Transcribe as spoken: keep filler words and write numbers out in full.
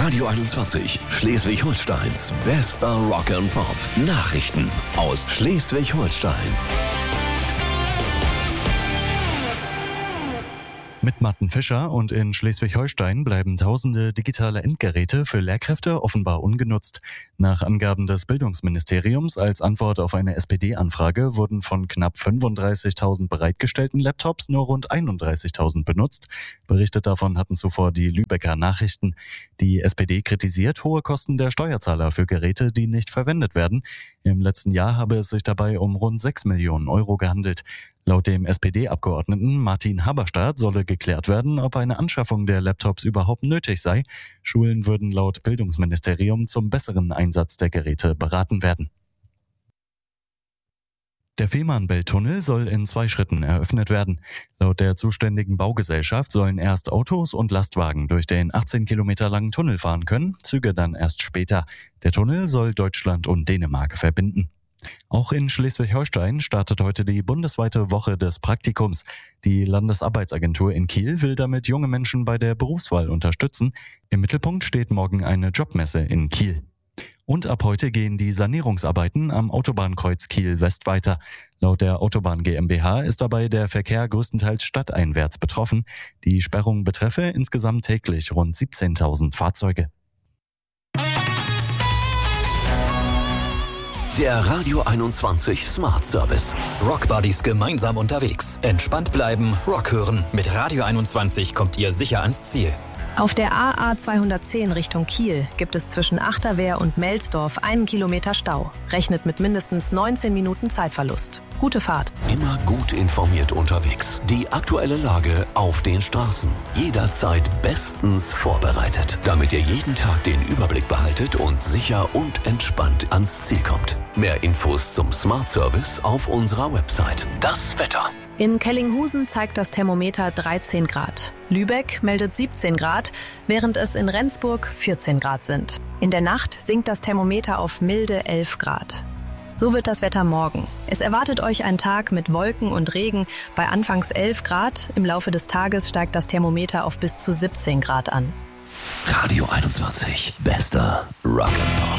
Radio einundzwanzig, Schleswig-Holsteins bester Rock and Pop. Nachrichten aus Schleswig-Holstein. Mit Martin Fischer und in Schleswig-Holstein bleiben tausende digitale Endgeräte für Lehrkräfte offenbar ungenutzt. Nach Angaben des Bildungsministeriums als Antwort auf eine S P D-Anfrage wurden von knapp fünfunddreißigtausend bereitgestellten Laptops nur rund einunddreißigtausend benutzt. Berichtet davon hatten zuvor die Lübecker Nachrichten. Die S P D kritisiert hohe Kosten der Steuerzahler für Geräte, die nicht verwendet werden. Im letzten Jahr habe es sich dabei um rund sechs Millionen Euro gehandelt. Laut dem S P D-Abgeordneten Martin Haberstadt solle geklärt werden, ob eine Anschaffung der Laptops überhaupt nötig sei. Schulen würden laut Bildungsministerium zum besseren Einsatz der Geräte beraten werden. Der Fehmarnbelt-Tunnel soll in zwei Schritten eröffnet werden. Laut der zuständigen Baugesellschaft sollen erst Autos und Lastwagen durch den achtzehn Kilometer langen Tunnel fahren können, Züge dann erst später. Der Tunnel soll Deutschland und Dänemark verbinden. Auch in Schleswig-Holstein startet heute die bundesweite Woche des Praktikums. Die Landesarbeitsagentur in Kiel will damit junge Menschen bei der Berufswahl unterstützen. Im Mittelpunkt steht morgen eine Jobmesse in Kiel. Und ab heute gehen die Sanierungsarbeiten am Autobahnkreuz Kiel-West weiter. Laut der Autobahn GmbH ist dabei der Verkehr größtenteils stadteinwärts betroffen. Die Sperrung betreffe insgesamt täglich rund siebzehntausend Fahrzeuge. Der Radio einundzwanzig Smart Service. Rock Buddies gemeinsam unterwegs. Entspannt bleiben, Rock hören. Mit Radio einundzwanzig kommt ihr sicher ans Ziel. Auf der A A zweihundertzehn Richtung Kiel gibt es zwischen Achterwehr und Melsdorf einen Kilometer Stau. Rechnet mit mindestens neunzehn Minuten Zeitverlust. Gute Fahrt. Immer gut informiert unterwegs. Die aktuelle Lage auf den Straßen. Jederzeit bestens vorbereitet, damit ihr jeden Tag den Überblick behaltet und sicher und entspannt ans Ziel kommt. Mehr Infos zum Smart Service auf unserer Website. Das Wetter. In Kellinghusen zeigt das Thermometer dreizehn Grad. Lübeck meldet siebzehn Grad, während es in Rendsburg vierzehn Grad sind. In der Nacht sinkt das Thermometer auf milde elf Grad. So wird das Wetter morgen. Es erwartet euch ein Tag mit Wolken und Regen bei anfangs elf Grad. Im Laufe des Tages steigt das Thermometer auf bis zu siebzehn Grad an. Radio einundzwanzig, bester Rock'n'Roll.